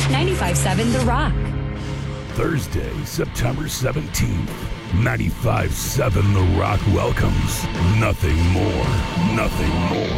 95.7 The Rock. Thursday, September 17th, 95.7 The Rock welcomes Nothing More, Nothing More.